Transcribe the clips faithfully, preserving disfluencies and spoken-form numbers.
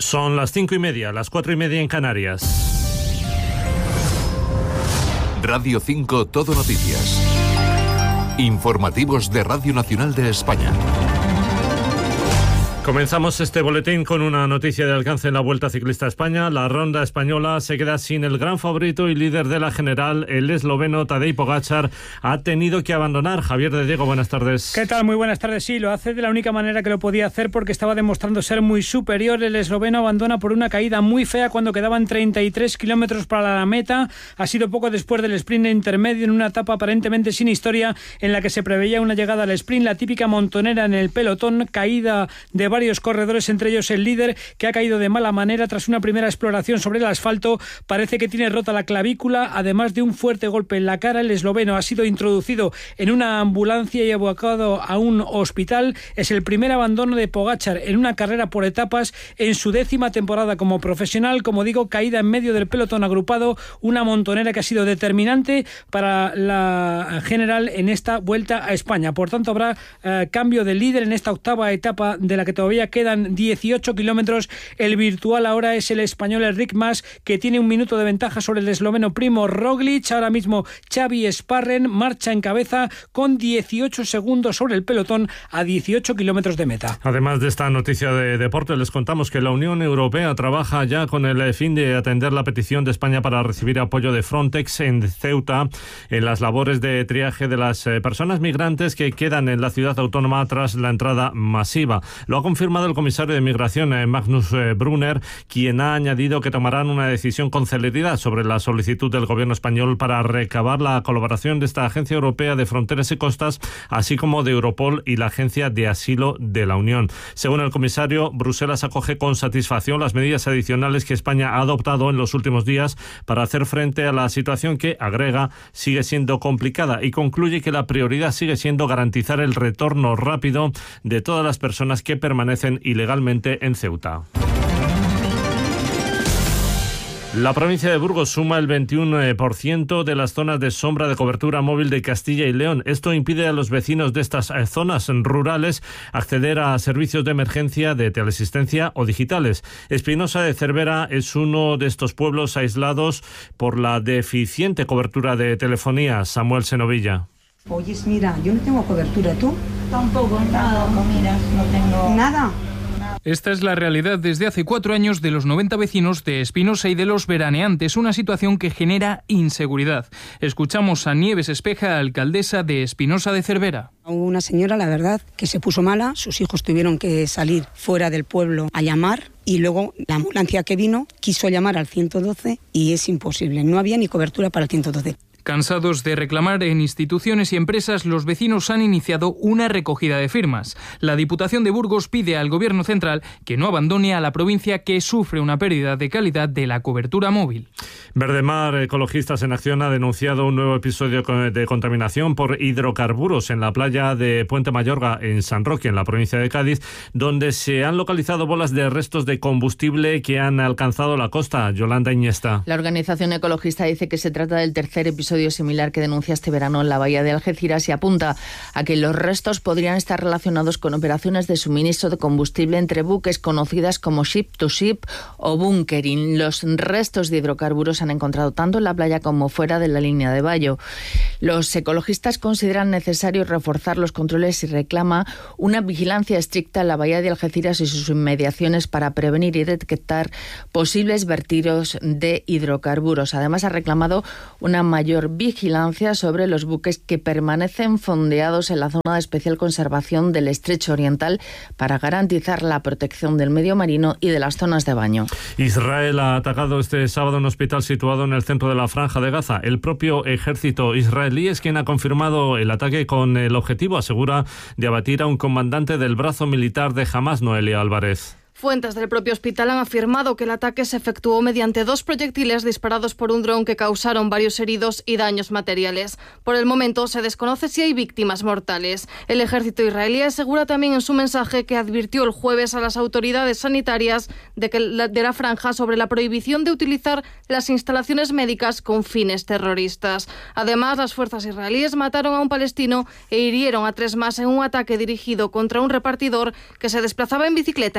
Son las cinco y media, las cuatro y media en Canarias. Radio cinco Todo Noticias. Informativos de Radio Nacional de España. Comenzamos este boletín con una noticia de alcance en la Vuelta Ciclista a España. La ronda española se queda sin el gran favorito y líder de la general, el esloveno Tadej Pogačar. Ha tenido que abandonar. Javier de Diego, buenas tardes. ¿Qué tal? Muy buenas tardes. Sí, lo hace de la única manera que lo podía hacer porque estaba demostrando ser muy superior. El esloveno abandona por una caída muy fea cuando quedaban treinta y tres kilómetros para la meta. Ha sido poco después del sprint intermedio en una etapa aparentemente sin historia en la que se preveía una llegada al sprint, la típica montonera en el pelotón, caída de varios corredores, entre ellos el líder, que ha caído de mala manera tras una primera exploración sobre el asfalto. Parece que tiene rota la clavícula, además de un fuerte golpe en la cara. El esloveno ha sido introducido en una ambulancia y abocado a un hospital. Es el primer abandono de Pogačar en una carrera por etapas en su décima temporada como profesional. Como digo, caída en medio del pelotón agrupado, una montonera que ha sido determinante para la general en esta Vuelta a España. Por tanto, habrá eh, cambio de líder en esta octava etapa de la que todavía quedan dieciocho kilómetros. El virtual ahora es el español Enric Mas, que tiene un minuto de ventaja sobre el esloveno Primo Roglic. Ahora mismo Xavi Sparren marcha en cabeza con dieciocho segundos sobre el pelotón a dieciocho kilómetros de meta. Además de esta noticia de deporte, les contamos que la Unión Europea trabaja ya con el fin de atender la petición de España para recibir apoyo de Frontex en Ceuta en las labores de triaje de las personas migrantes que quedan en la ciudad autónoma tras la entrada masiva. Lo ha confirmado el comisario de Migración, Magnus Brunner, quien ha añadido que tomarán una decisión con celeridad sobre la solicitud del gobierno español para recabar la colaboración de esta Agencia Europea de Fronteras y Costas, así como de Europol y la Agencia de Asilo de la Unión. Según el comisario, Bruselas acoge con satisfacción las medidas adicionales que España ha adoptado en los últimos días para hacer frente a la situación que, agrega, sigue siendo complicada, y concluye que la prioridad sigue siendo garantizar el retorno rápido de todas las personas que permanecen ilegalmente en Ceuta. La provincia de Burgos suma el veintiuno por ciento de las zonas de sombra de cobertura móvil de Castilla y León. Esto impide a los vecinos de estas zonas rurales acceder a servicios de emergencia, de teleasistencia o digitales. Espinosa de Cervera es uno de estos pueblos aislados por la deficiente cobertura de telefonía. Samuel Senovilla. Oyes, mira, yo no tengo cobertura, ¿tú? Tampoco, nada, mira, no tengo... ¿Nada? Esta es la realidad desde hace cuatro años de los noventa vecinos de Espinosa y de los veraneantes, una situación que genera inseguridad. Escuchamos a Nieves Espeja, alcaldesa de Espinosa de Cervera. Una señora, la verdad, que se puso mala, sus hijos tuvieron que salir fuera del pueblo a llamar y luego la ambulancia que vino quiso llamar al ciento doce y es imposible, no había ni cobertura para el ciento doce. Cansados de reclamar en instituciones y empresas, los vecinos han iniciado una recogida de firmas. La Diputación de Burgos pide al Gobierno central que no abandone a la provincia, que sufre una pérdida de calidad de la cobertura móvil. Verdemar Ecologistas en Acción ha denunciado un nuevo episodio de contaminación por hidrocarburos en la playa de Puente Mayorga, en San Roque, en la provincia de Cádiz, donde se han localizado bolas de restos de combustible que han alcanzado la costa. Yolanda Iniesta. La organización ecologista dice que se trata del tercer episodio similar que denuncia este verano en la bahía de Algeciras y apunta a que los restos podrían estar relacionados con operaciones de suministro de combustible entre buques conocidas como ship to ship o bunkering. Los restos de hidrocarburos se han encontrado tanto en la playa como fuera de la línea de Bayo. Los ecologistas consideran necesario reforzar los controles y reclama una vigilancia estricta en la bahía de Algeciras y sus inmediaciones para prevenir y detectar posibles vertidos de hidrocarburos. Además, ha reclamado una mayor vigilancia sobre los buques que permanecen fondeados en la zona de especial conservación del Estrecho Oriental para garantizar la protección del medio marino y de las zonas de baño. Israel ha atacado este sábado un hospital situado en el centro de la Franja de Gaza. El propio ejército israelí es quien ha confirmado el ataque con el objetivo, asegura, de abatir a un comandante del brazo militar de Hamás, Noelia Álvarez. Fuentes del propio hospital han afirmado que el ataque se efectuó mediante dos proyectiles disparados por un dron que causaron varios heridos y daños materiales. Por el momento se desconoce si hay víctimas mortales. El ejército israelí asegura también en su mensaje que advirtió el jueves a las autoridades sanitarias de, que la, de la franja sobre la prohibición de utilizar las instalaciones médicas con fines terroristas. Además, las fuerzas israelíes mataron a un palestino e hirieron a tres más en un ataque dirigido contra un repartidor que se desplazaba en bicicleta en el centro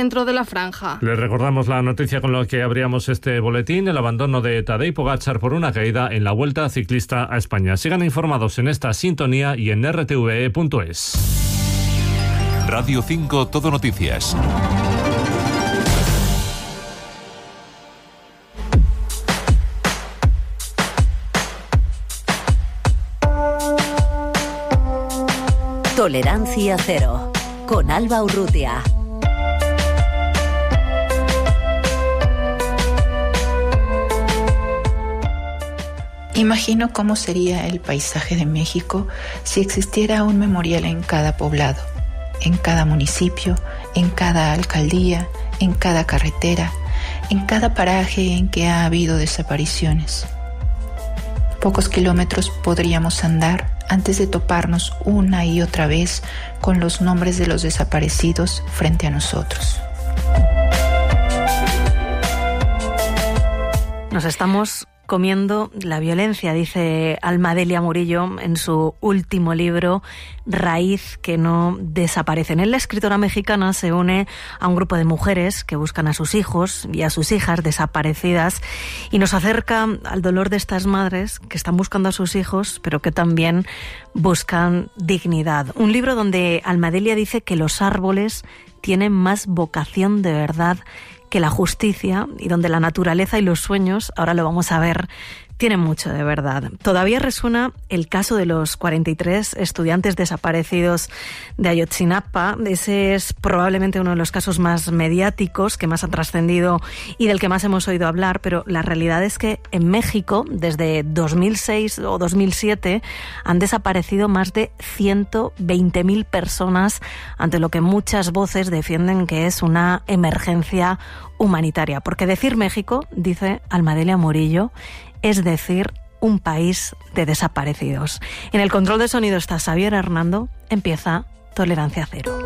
centro de la franja. Les recordamos la noticia con la que abríamos este boletín: el abandono de Tadej Pogačar por una caída en la Vuelta Ciclista a España. Sigan informados en esta sintonía y en r t v e punto es. Radio cinco Todo Noticias. Tolerancia cero, con Alba Urrutia. Imagino cómo sería el paisaje de México si existiera un memorial en cada poblado, en cada municipio, en cada alcaldía, en cada carretera, en cada paraje en que ha habido desapariciones. Pocos kilómetros podríamos andar antes de toparnos una y otra vez con los nombres de los desaparecidos frente a nosotros. Nos estamos comiendo la violencia, dice Almadelia Murillo en su último libro, Raíz que no desaparece. En él, la escritora mexicana se une a un grupo de mujeres que buscan a sus hijos y a sus hijas desaparecidas y nos acerca al dolor de estas madres que están buscando a sus hijos, pero que también buscan dignidad. Un libro donde Almadelia dice que los árboles tienen más vocación de verdad que la justicia y donde la naturaleza y los sueños, ahora lo vamos a ver, tienen mucho de verdad. Todavía resuena el caso de los cuarenta y tres estudiantes desaparecidos de Ayotzinapa. Ese es probablemente uno de los casos más mediáticos, que más ha trascendido y del que más hemos oído hablar, pero la realidad es que en México, desde dos mil seis o dos mil siete, han desaparecido más de ciento veinte mil personas, ante lo que muchas voces defienden que es una emergencia humanitaria. Porque decir México, dice Almadelia Murillo, es decir, un país de desaparecidos. En el control de sonido está Xavier Hernando. Empieza Tolerancia Cero.